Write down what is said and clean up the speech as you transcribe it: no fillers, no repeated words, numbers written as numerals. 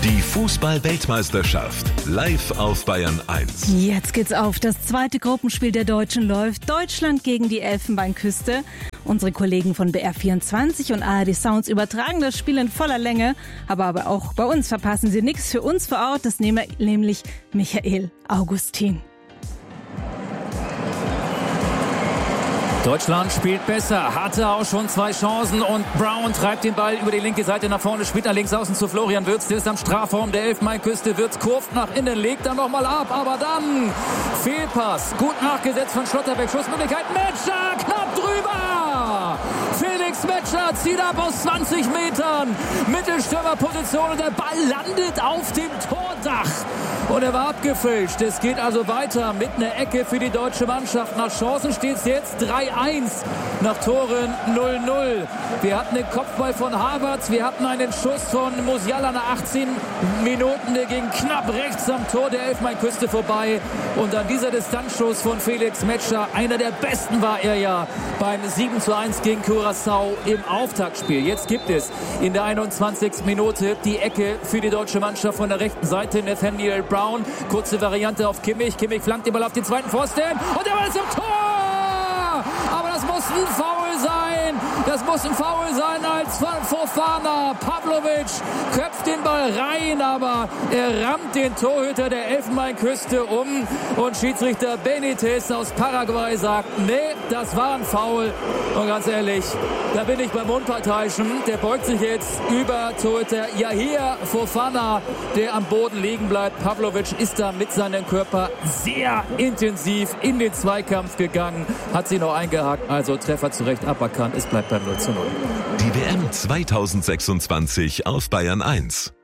Die Fußball-Weltmeisterschaft live auf Bayern 1. Jetzt geht's auf. Das zweite Gruppenspiel der Deutschen läuft. Deutschland gegen die Elfenbeinküste. Unsere Kollegen von BR24 und ARD Sounds übertragen das Spiel in voller Länge. Aber auch bei uns verpassen sie nichts. Für uns vor Ort, das nämlich Michael Augustin. Deutschland spielt besser, hatte auch schon 2 Chancen und Brown treibt den Ball über die linke Seite nach vorne, spielt nach links außen zu Florian Wirtz, der ist am Strafraum der Elfenbeinküste, Wirtz kurvt nach innen, legt dann nochmal ab, aber dann Fehlpass, gut nachgesetzt von Schlotterbeck, Schussmöglichkeit, Metscher, knapp drüber! Felix Metscher zieht ab aus 20 Metern, Mittelstürmerposition und der Ball landet auf dem Tordach. Und er war abgefälscht. Es geht also weiter mit einer Ecke für die deutsche Mannschaft. Nach Chancen steht es jetzt 3-1. Nach Toren 0-0. Wir hatten den Kopfball von Havertz. Wir hatten einen Schuss von Musiala nach 18 Minuten. Der ging knapp rechts am Tor der Elfenbeinküste vorbei. Und dann dieser Distanzschuss von Felix Metscher. Einer der besten war er ja beim 7:1 gegen Curaçao im Auftaktspiel. Jetzt gibt es in der 21. Minute die Ecke für die deutsche Mannschaft von der rechten Seite. Nathaniel Brown, kurze Variante auf Kimmich. Kimmich flankt den Ball auf den zweiten Pfosten und der Ball ist im Tor! Aber das muss ein Foul sein. Das muss ein Foul sein als Fofana. Pavlovic köpft den Ball rein, aber er rammt den Torhüter der Elfenbeinküste um. Und Schiedsrichter Benitez aus Paraguay sagt, nee, das war ein Foul. Und ganz ehrlich, da bin ich beim Unparteiischen. Der beugt sich jetzt über Torhüter Yahia Fofana, der am Boden liegen bleibt. Pavlovic ist da mit seinem Körper sehr intensiv in den Zweikampf gegangen, hat sie noch eingehakt, also Treffer zu Recht aberkannt. Es bleibt beim 0:0. Die WM 2026 auf Bayern 1.